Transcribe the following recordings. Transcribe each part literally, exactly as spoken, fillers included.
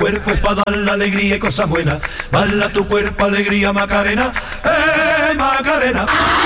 cuerpo es pa' dar la alegría y cosas buenas. Baila tu cuerpo, alegría, Macarena. Hey, Macarena.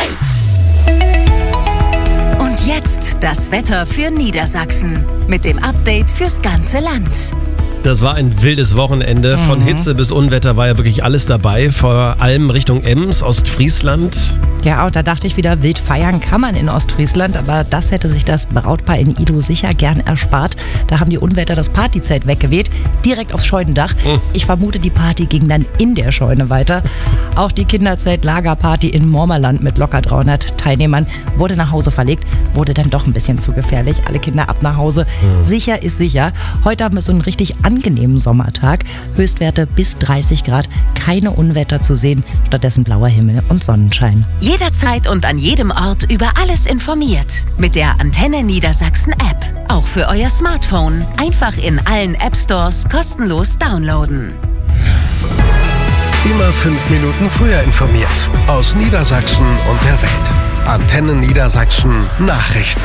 Und jetzt das Wetter für Niedersachsen mit dem Update fürs ganze Land. Das war ein wildes Wochenende. Von Hitze bis Unwetter war ja wirklich alles dabei. Vor allem Richtung Ems, Ostfriesland. Ja, und da dachte ich wieder, wild feiern kann man in Ostfriesland, aber das hätte sich das Brautpaar in Ido sicher gern erspart. Da haben die Unwetter das Partyzelt weggeweht, direkt aufs Scheunendach. Mhm. Ich vermute, die Party ging dann in der Scheune weiter. Auch die Kinderzelt-Lagerparty in Mormerland mit locker dreihundert Teilnehmern wurde nach Hause verlegt, wurde dann doch ein bisschen zu gefährlich. Alle Kinder ab nach Hause. Mhm. Sicher ist sicher. Heute haben wir so einen richtig angenehmen Sommertag. Höchstwerte bis dreißig Grad, keine Unwetter zu sehen, stattdessen blauer Himmel und Sonnenschein. Jederzeit und an jedem Ort über alles informiert. Mit der Antenne Niedersachsen App. Auch für euer Smartphone. Einfach in allen App Stores kostenlos downloaden. Immer fünf Minuten früher informiert. Aus Niedersachsen und der Welt. Antenne Niedersachsen Nachrichten.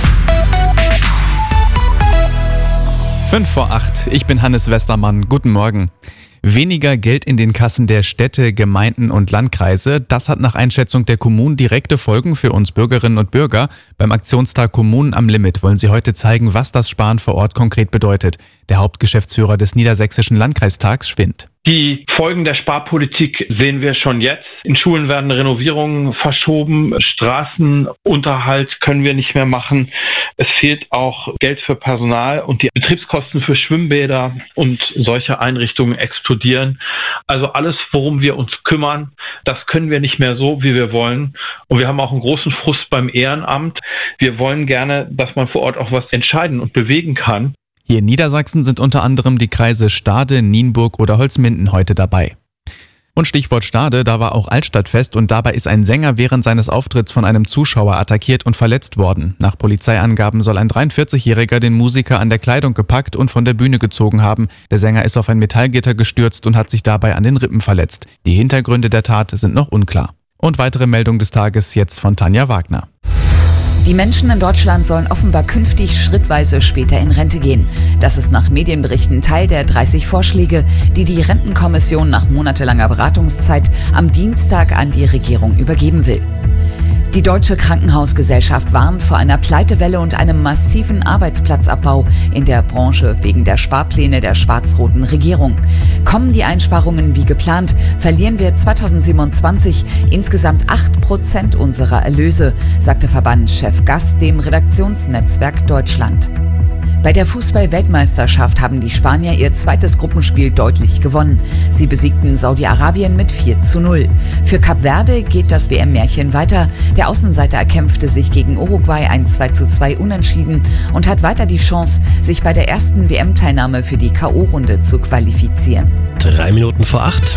Fünf vor acht. Ich bin Hannes Westermann. Guten Morgen. Weniger Geld in den Kassen der Städte, Gemeinden und Landkreise, das hat nach Einschätzung der Kommunen direkte Folgen für uns Bürgerinnen und Bürger. Beim Aktionstag Kommunen am Limit wollen sie heute zeigen, was das Sparen vor Ort konkret bedeutet. Der Hauptgeschäftsführer des Niedersächsischen Landkreistags Schwind. Die Folgen der Sparpolitik sehen wir schon jetzt. In Schulen werden Renovierungen verschoben, Straßenunterhalt können wir nicht mehr machen. Es fehlt auch Geld für Personal und die Betriebskosten für Schwimmbäder und solche Einrichtungen explodieren. Also alles, worum wir uns kümmern, das können wir nicht mehr so, wie wir wollen. Und wir haben auch einen großen Frust beim Ehrenamt. Wir wollen gerne, dass man vor Ort auch was entscheiden und bewegen kann. Hier in Niedersachsen sind unter anderem die Kreise Stade, Nienburg oder Holzminden heute dabei. Und Stichwort Stade, da war auch Altstadtfest und dabei ist ein Sänger während seines Auftritts von einem Zuschauer attackiert und verletzt worden. Nach Polizeiangaben soll ein dreiundvierzigjähriger den Musiker an der Kleidung gepackt und von der Bühne gezogen haben. Der Sänger ist auf ein Metallgitter gestürzt und hat sich dabei an den Rippen verletzt. Die Hintergründe der Tat sind noch unklar. Und weitere Meldung des Tages jetzt von Tanja Wagner. Die Menschen in Deutschland sollen offenbar künftig schrittweise später in Rente gehen. Das ist nach Medienberichten Teil der dreißig Vorschläge, die die Rentenkommission nach monatelanger Beratungszeit am Dienstag an die Regierung übergeben will. Die Deutsche Krankenhausgesellschaft warnt vor einer Pleitewelle und einem massiven Arbeitsplatzabbau in der Branche wegen der Sparpläne der schwarz-roten Regierung. Kommen die Einsparungen wie geplant, verlieren wir zweitausendsiebenundzwanzig insgesamt acht Prozent unserer Erlöse, sagte Verbandschef Gass dem Redaktionsnetzwerk Deutschland. Bei der Fußball-Weltmeisterschaft haben die Spanier ihr zweites Gruppenspiel deutlich gewonnen. Sie besiegten Saudi-Arabien mit vier zu null. Für Kap Verde geht das W M-Märchen weiter. Der Außenseiter erkämpfte sich gegen Uruguay ein zwei zu zwei Unentschieden und hat weiter die Chance, sich bei der ersten W M-Teilnahme für die K O-Runde zu qualifizieren. Drei Minuten vor acht.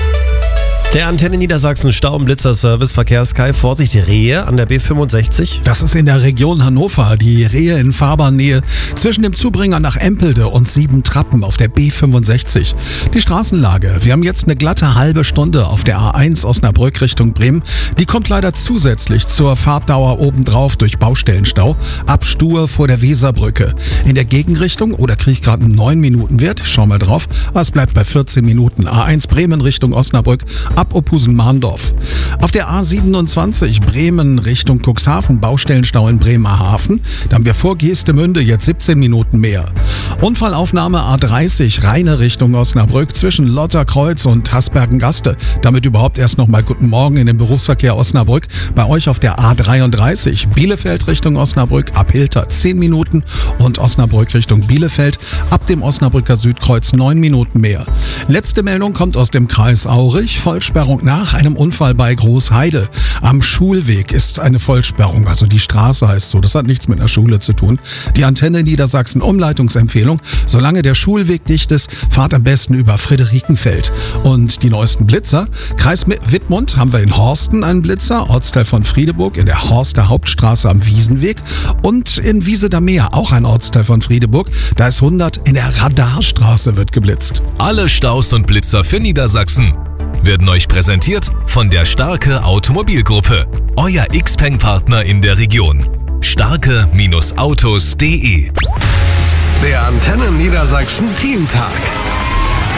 Der Antenne Niedersachsen Staubenblitzer-Service Verkehrssky. Vorsicht, Rehe an der B fünfundsechzig. Das ist in der Region Hannover. Die Rehe in Fahrbahnnähe zwischen dem Zubringer nach Empelde und Siebentrappen auf der B fünfundsechzig. Die Straßenlage. Wir haben jetzt eine glatte halbe Stunde auf der A eins Osnabrück Richtung Bremen. Die kommt leider zusätzlich zur Fahrtdauer obendrauf durch Baustellenstau ab Stur vor der Weserbrücke. In der Gegenrichtung, oder kriege ich gerade einen neun Minuten Wert? Schau mal drauf. Aber es bleibt bei vierzehn Minuten. A eins Bremen Richtung Osnabrück ab Ophusen-Mahndorf. Auf der A siebenundzwanzig Bremen Richtung Cuxhaven, Baustellenstau in Bremerhaven. Da haben wir vor Geestemünde jetzt siebzehn Minuten mehr. Unfallaufnahme A dreißig Rheine Richtung Osnabrück zwischen Lotterkreuz und Hasbergen-Gaste. Damit überhaupt erst nochmal guten Morgen in den Berufsverkehr Osnabrück. Bei euch auf der A dreiunddreißig Bielefeld Richtung Osnabrück ab Hilter zehn Minuten und Osnabrück Richtung Bielefeld ab dem Osnabrücker Südkreuz neun Minuten mehr. Letzte Meldung kommt aus dem Kreis Aurich. Vollsperrung nach einem Unfall bei Großheide. Am Schulweg ist eine Vollsperrung, also die Straße heißt so. Das hat nichts mit einer Schule zu tun. Die Antenne Niedersachsen Umleitungsempfehlung: Solange der Schulweg dicht ist, fahrt am besten über Friederikenfeld. Und die neuesten Blitzer: Kreis Wittmund haben wir in Horsten einen Blitzer, Ortsteil von Friedeburg in der Horster Hauptstraße am Wiesenweg und in Wiesedermeer auch ein Ortsteil von Friedeburg. Da ist hundert in der Radarstraße wird geblitzt. Alle Staus und Blitzer für Niedersachsen werden euch präsentiert von der Starke Automobilgruppe, euer Xpeng-Partner in der Region. starke Autos punkt de. Der Antenne Niedersachsen Teamtag.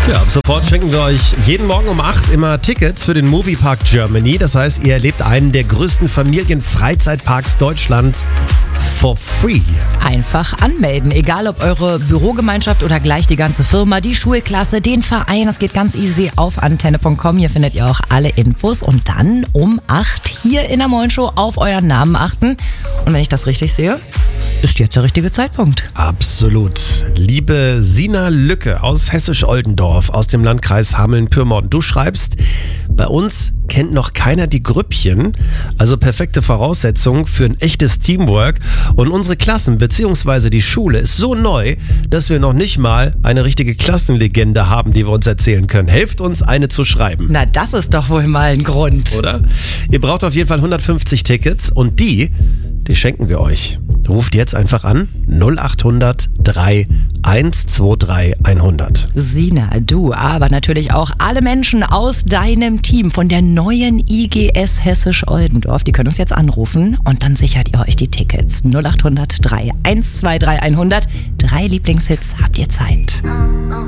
Ja, ab sofort schenken wir euch jeden Morgen um acht immer Tickets für den Moviepark Germany. Das heißt, ihr erlebt einen der größten Familienfreizeitparks Deutschlands for free. Einfach anmelden, egal ob eure Bürogemeinschaft oder gleich die ganze Firma, die Schulklasse, den Verein. Das geht ganz easy auf antenne punkt com. Hier findet ihr auch alle Infos und dann um acht hier in der Morgenshow auf euren Namen achten. Und wenn ich das richtig sehe, ist jetzt der richtige Zeitpunkt. Absolut. Liebe Sina Lücke aus Hessisch-Oldendorf aus dem Landkreis Hameln-Pyrmont, du schreibst, bei uns kennt noch keiner die Grüppchen, also perfekte Voraussetzungen für ein echtes Teamwork. Und unsere Klassen bzw. die Schule ist so neu, dass wir noch nicht mal eine richtige Klassenlegende haben, die wir uns erzählen können. Helft uns, eine zu schreiben. Na, das ist doch wohl mal ein Grund. Oder? Ihr braucht auf jeden Fall hundertfünfzig Tickets und die, die schenken wir euch. Ruft jetzt einfach an null acht hundert drei eins zwei drei hundert. Sina, du, aber natürlich auch alle Menschen aus deinem Team von der neuen I G S Hessisch-Oldendorf, die können uns jetzt anrufen und dann sichert ihr euch die Tickets. null acht hundert drei eins zwei drei hundert. Drei Lieblingshits, habt ihr Zeit.